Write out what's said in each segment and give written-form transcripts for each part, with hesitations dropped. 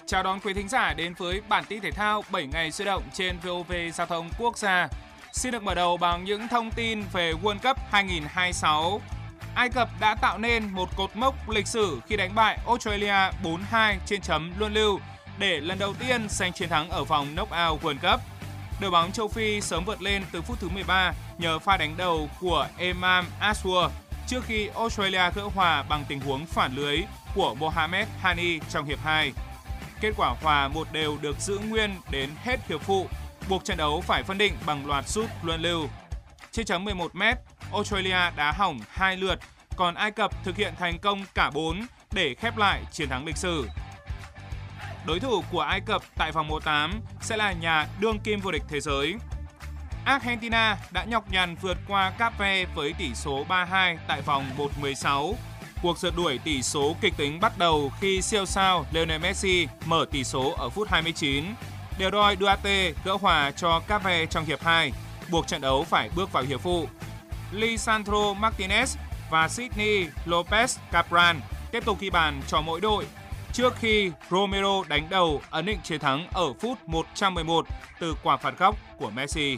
Chào đón quý thính giả đến với bản tin thể thao 7 ngày sôi động trên VOV Giao thông Quốc gia. Xin được mở đầu bằng những thông tin về World Cup 2026. Ai Cập đã tạo nên một cột mốc lịch sử khi đánh bại Australia 4-2 trên chấm luân lưu để lần đầu tiên giành chiến thắng ở vòng knock-out World Cup. Đội bóng châu Phi sớm vượt lên từ phút thứ 13 nhờ pha đánh đầu của Emam Ashour trước khi Australia gỡ hòa bằng tình huống phản lưới của Mohamed Hani trong hiệp 2. Kết quả hòa 1-1 được giữ nguyên đến hết hiệp phụ, buộc trận đấu phải phân định bằng loạt sút luân lưu. Trên chấm 11m, Australia đá hỏng 2 lượt, còn Ai Cập thực hiện thành công cả 4 để khép lại chiến thắng lịch sử. Đối thủ của Ai Cập tại vòng 1/8 sẽ là nhà đương kim vô địch thế giới. Argentina đã nhọc nhằn vượt qua Cape Verde với tỷ số 3-2 tại vòng 1/16. Cuộc rượt đuổi tỷ số kịch tính bắt đầu khi siêu sao Lionel Messi mở tỷ số ở phút 29. Đều đôi Duarte gỡ hòa cho Cape Verde trong hiệp 2, buộc trận đấu phải bước vào hiệp phụ. Lisandro Martinez và Sidney Lopez Capran tiếp tục ghi bàn cho mỗi đội, trước khi Romero đánh đầu ấn định chiến thắng ở phút 111 từ quả phạt góc của Messi.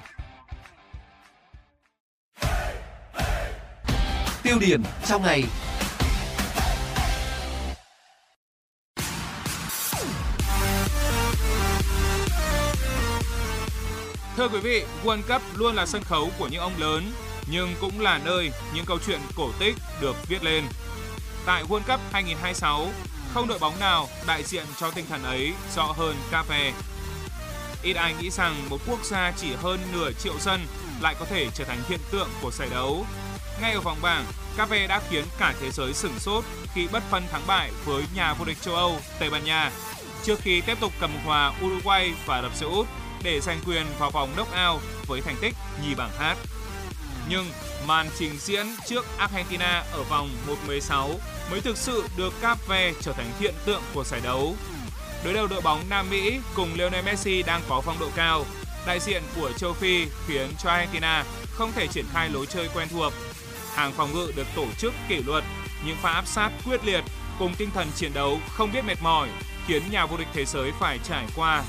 Tiêu điểm trong ngày. Thưa quý vị, World Cup luôn là sân khấu của những ông lớn, nhưng cũng là nơi những câu chuyện cổ tích được viết lên. Tại World Cup 2026, không đội bóng nào đại diện cho tinh thần ấy rõ hơn Cape Verde. Ít ai nghĩ rằng một quốc gia chỉ hơn nửa triệu dân lại có thể trở thành hiện tượng của giải đấu. Ngay ở vòng bảng, Cape Verde đã khiến cả thế giới sửng sốt khi bất phân thắng bại với nhà vô địch châu Âu Tây Ban Nha, trước khi tiếp tục cầm hòa Uruguay và Ả Rập Xê Út để giành quyền vào vòng knock-out với thành tích nhì bảng H. Nhưng màn trình diễn trước Argentina ở vòng 1/16 mới thực sự được Cape Verde trở thành hiện tượng của giải đấu. Đối đầu đội bóng Nam Mỹ cùng Lionel Messi đang có phong độ cao, đại diện của châu Phi khiến cho Argentina không thể triển khai lối chơi quen thuộc. Hàng phòng ngự được tổ chức kỷ luật, những pha áp sát quyết liệt cùng tinh thần chiến đấu không biết mệt mỏi khiến nhà vô địch thế giới phải trải qua